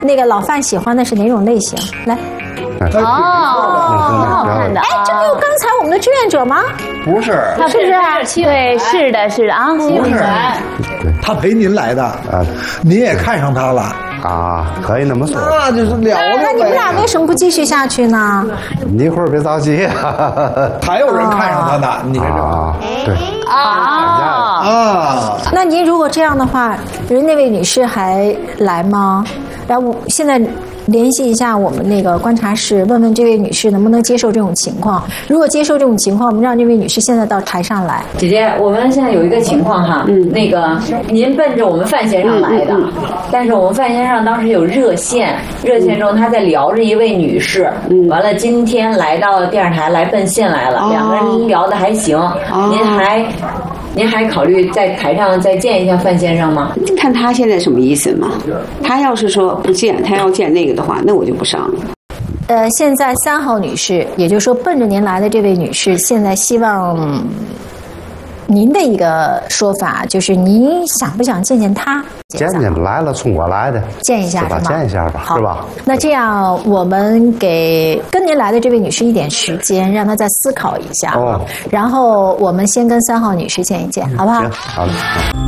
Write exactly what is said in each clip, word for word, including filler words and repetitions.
那个老范喜欢的是哪种类型？来。 哦，挺好看的。 哎，这不有刚才我们的志愿者吗？ 不是， 他是不是？对，是的，是的啊， 不是，他陪您来的啊，您也看上他了啊，可以那么说。 那就是聊聊呗。 那你们俩为什么不继续下去呢？ 你一会儿别着急， 还有人看上他呢，你看这啊，对啊啊。 那您如果这样的话，人那位女士还来吗？然后现在。联系一下我们那个观察室，问问这位女士能不能接受这种情况。如果接受这种情况，我们让这位女士现在到台上来。 姐姐，我们现在有一个情况哈，嗯，那个您奔着我们范先生来的，嗯嗯、但是我们范先生当时有热线，热线中他在聊着一位女士，嗯，完了今天来到电视台来奔现来了，哦、两个人聊得还行，哦、您还。您还考虑在台上再见一下范先生吗？ 看他现在什么意思嘛。他要是说不见，他要见那个的话，那我就不上了。 呃，现在三号女士，也就是说奔着您来的这位女士，现在希望您的一个说法，就是您想不想见见她？ 见见来了，冲我来的， 见一下是吧？ 见一下吧，是吧？ 那这样，我们给跟您来的这位女士一点时间，让她再思考一下。哦。然后我们先跟三号女士见一见，好不好？ 行，好的。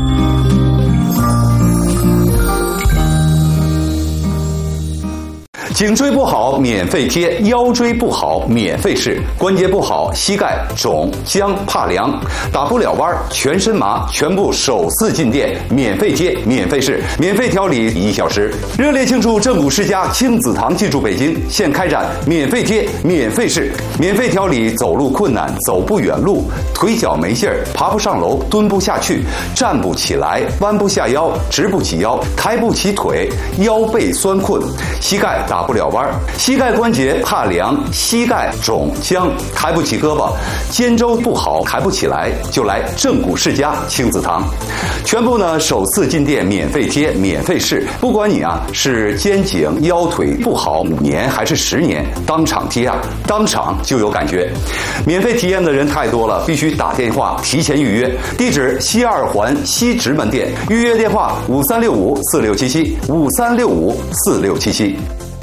颈椎不好免费贴，腰椎不好免费试，关节不好膝盖肿僵怕凉打不了弯全身麻，全部首次进店免费贴免费试，免费调理一小时。热烈庆祝正骨世家亲子堂进驻北京，现开展免费贴免费试，免费调理走路困难走不远路，腿脚没劲儿爬不上楼蹲不下去站不起来弯不下腰直不起腰抬不起腿腰背酸困膝盖打不了弯，膝盖关节怕凉，膝盖肿僵，抬不起胳膊，肩周不好，抬不起来，就来正骨世家亲子堂。全部呢首次进店免费贴，免费试，不管你啊是肩颈腰腿不好五年还是十年，当场贴啊，当场就有感觉。免费体验的人太多了，必须打电话提前预约。地址西二环西直门店，预约电话五三六五四六七七五三六五四六七七。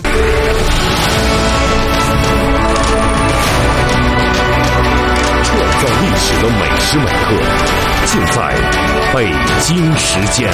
创造历史的每时每刻，尽在北京时间。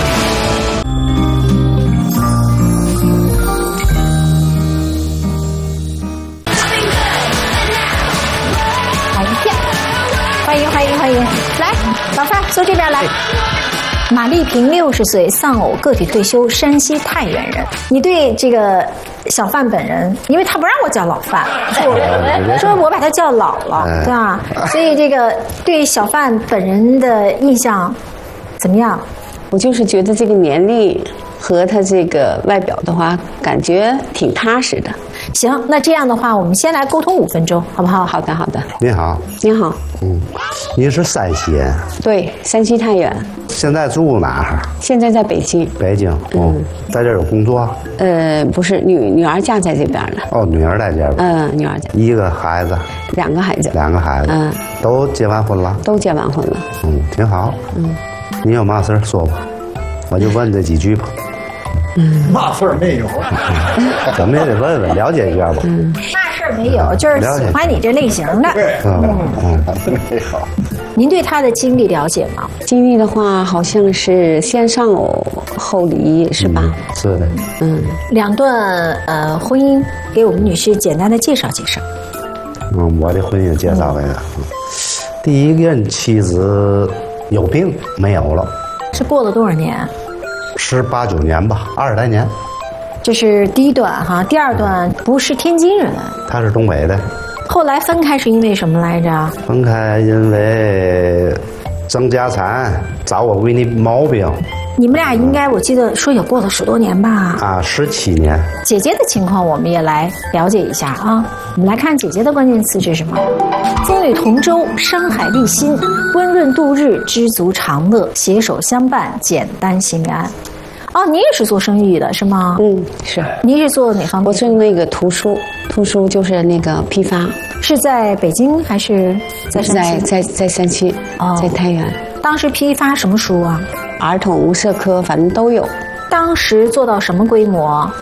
欢迎欢迎欢迎，来，老范坐这边来。马丽萍六十岁，丧偶，个体退休，山西太原人。你对这个小范本人，因为他不让我叫老范，说我说我把他叫老了，对吧？所以这个对小范本人的印象怎么样？ 我就是觉得这个年龄和他这个外表的话，感觉挺踏实的。 行，那这样的话，我们先来沟通五分钟，好不好？ 好的，好的。 您好， 您好。 嗯，您是山西人？ 对，山西太原。 现在住哪儿？ 现在在北京。 北京，哦、嗯，在这儿有工作？ 呃，不是，女女儿嫁在这边了。 哦，女儿在这边。 嗯，女儿家。 一个孩子。 两个孩子。 两个孩子。嗯，都结完婚了。 都结完婚了。 嗯，挺好。嗯，你有嘛事儿说吧，我就问这几句吧。 嗯，嘛事儿没有， 咱们也得问问，了解一下吧。 嗯，嘛事儿没有，就是喜欢你这类型的。 对， 嗯嗯， 好。 您对他的经历了解吗？ 经历的话，好像是先丧偶后离，是吧？ 嗯、是的。 嗯， 两段呃婚姻，给我们女士简单的介绍介绍。 嗯，我的婚姻介绍给他。嗯、第一任妻子有病没有了。 是过了多少年？ 十八九年吧，二十来年。 这是第一段哈，第二段不是天津人， 他是东北的。 后来分开是因为什么来着？ 分开因为争家产，找我闺女毛病。 你们俩应该我记得说也过了十多年吧？ 啊，十七年。 姐姐的情况我们也来了解一下啊。我们来看姐姐的关键词是什么？风雨同舟，山海立心，温润度日，知足常乐，携手相伴，简单心安。哦，你也是做生意的是吗？ 嗯，是。 你是做哪方面？ 我是那个图书，图书就是那个批发。 是在北京还是在山西？ 在在在山西，哦，在太原。 当时批发什么书啊？ 儿童、社科，反正都有。 当时做到什么规模？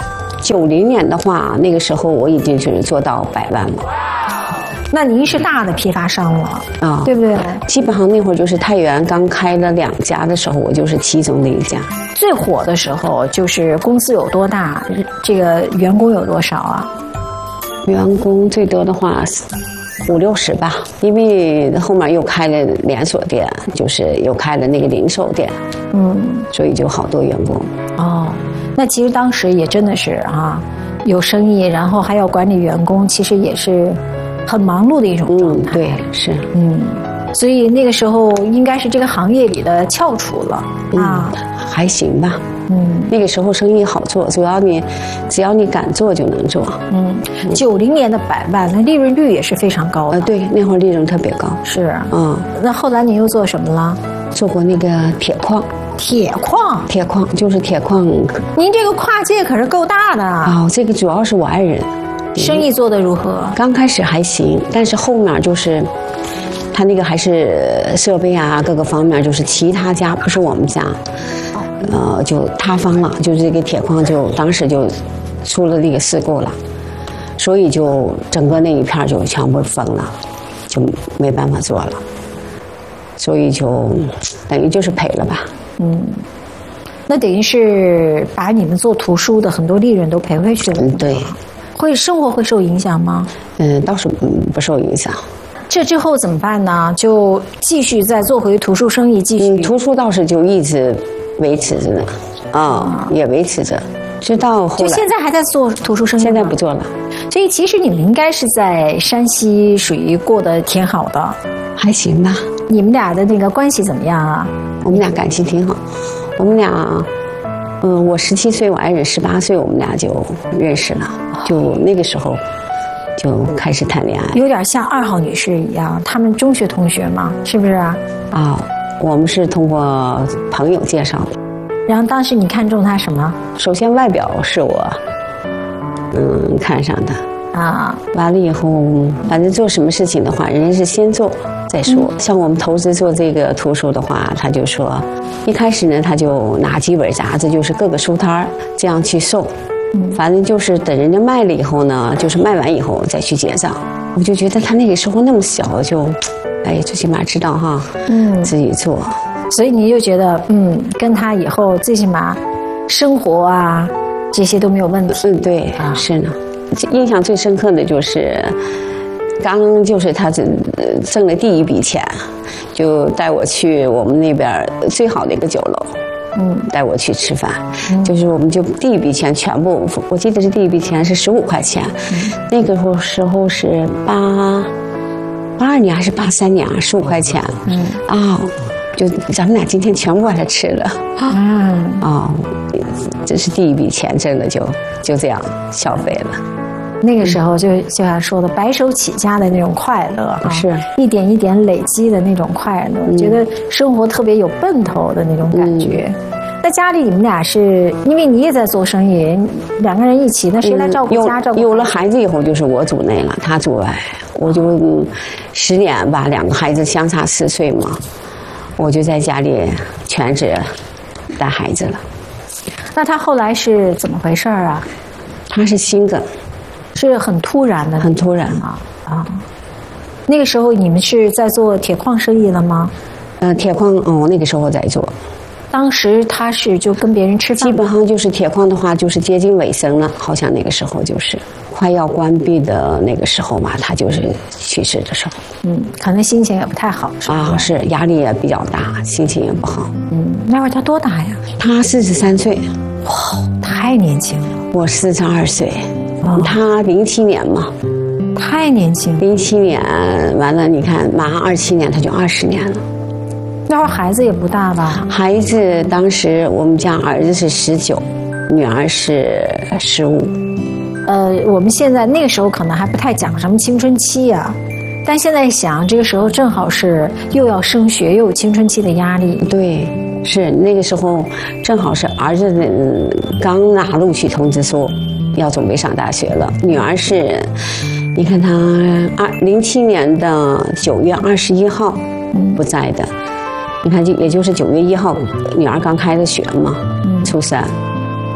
九零年的话，那个时候我已经是做到百万了。 那您是大的批发商了啊，对不对？ 基本上那会儿就是太原刚开了两家的时候，我就是其中的一家。 最火的时候就是公司有多大，这个员工有多少啊？ 员工最多的话五六十吧，因为后面又开了连锁店，就是又开了那个零售店，嗯，所以就好多员工。 哦，那其实当时也真的是啊，有生意，然后还要管理员工，其实也是很忙碌的一种状态。 嗯，对，是， 嗯，所以那个时候应该是这个行业里的翘楚了啊， 嗯，还行吧。 嗯， 那个时候生意好做，主要你只要你敢做就能做。 嗯，九零年的百万，那利润率也是非常高的。 呃，对，那会儿利润特别高。 是， 嗯， 那后来你又做什么了？ 做过那个铁矿。 铁矿， 铁矿就是铁矿。 您这个跨界可是够大的啊！ 哦，这个主要是我爱人。 生意做得如何？ 刚开始还行，但是后面就是，他那个还是设备啊，各个方面就是其他家，不是我们家。呃，就塌方了，就这个铁矿就当时就出了那个事故了，所以就整个那一片就全部封了，就没办法做了，所以就等于就是赔了吧。 嗯，那等于是把你们做图书的很多利润都赔回去了。 嗯，对。 会生活会受影响吗？ 嗯，倒是不受影响。 这之后怎么办呢？就继续再做回图书生意，继续。 嗯，图书倒是就一直维持着呢，啊、哦，也维持着，直到后来。 就现在还在做图书生意？ 现在不做了。 所以其实你们应该是在山西属于过得挺好的， 还行吧。 你们俩的那个关系怎么样啊？ 我们俩感情挺好，我们俩，嗯，我十七岁，我爱人十八岁，我们俩就认识了，就那个时候就开始谈恋爱。 有点像二号女士一样，他们中学同学嘛，是不是啊？ 啊、哦，我们是通过朋友介绍的。 然后当时你看中他什么？ 首先外表是我，嗯，看上的。啊，完了以后，反正做什么事情的话，人家是先做再说。嗯、像我们投资做这个图书的话，他就说，一开始呢，他就拿几本杂志，就是各个书摊儿这样去售。嗯，反正就是等人家卖了以后呢，就是卖完以后再去结账。我就觉得他那个时候那么小，就，哎，最起码知道哈，嗯，自己做。 所以你就觉得，嗯，跟他以后最起码生活啊这些都没有问题。 嗯，对，啊，是呢。印象最深刻的就是，刚就是他挣挣了第一笔钱，就带我去我们那边最好的一个酒楼，嗯，带我去吃饭，嗯、就是我们就第一笔钱全部，我记得是第一笔钱是十五块钱，嗯、那个时候是八八二年还是八三年啊，十五块钱，嗯啊、哦，就咱们俩今天全部把它吃了，嗯啊、哦，这是第一笔钱挣了就就这样消费了。 那个时候就就像说的白手起家的那种快乐哈， 是一点一点累积的那种快乐，嗯、觉得生活特别有奔头的那种感觉。嗯、在家里你们俩是因为你也在做生意，两个人一起，那谁来照顾家？照顾有了孩子以后就是我主内了，他主外。我就、嗯、十年吧，两个孩子相差四岁嘛，我就在家里全职带孩子了。 那他后来是怎么回事啊？ 他是心梗。 是很突然的， 很突然啊啊！那个时候你们是在做铁矿生意了吗？ 呃，铁矿哦，那个时候在做。 当时他是就跟别人吃饭， 基本上就是铁矿的话，就是接近尾声了，好像那个时候就是快要关闭的那个时候嘛，他就是去世的时候。 嗯，可能心情也不太好，是吧？ 啊，是压力也比较大，心情也不好。 嗯，那会儿他多大呀？ 他四十三岁。 哇，太年轻了。 我四十二岁。他零七年嘛， 太年轻。 零七年完了，你看马上二七年，他就二十年了。 那会儿孩子也不大吧？ 孩子当时我们家儿子是十九，女儿是十五。 呃，我们现在那个时候可能还不太讲什么青春期啊，但现在想，这个时候正好是又要升学，又有青春期的压力。 对，是那个时候正好是儿子的刚拿录取通知书。要准备上大学了，女儿是，你看她二零七年的九月二十一号不在的，你看就也就是九月一号，女儿刚开的学嘛，初三，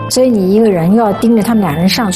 所以你一个人又要盯着他们俩人上去。